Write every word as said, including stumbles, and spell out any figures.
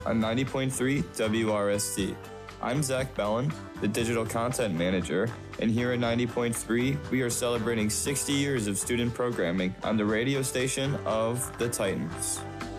on ninety point three W R S T. I'm Zach Bellin, the Digital Content Manager, and here at ninety point three, we are celebrating sixty years of student programming on the radio station of the Titans.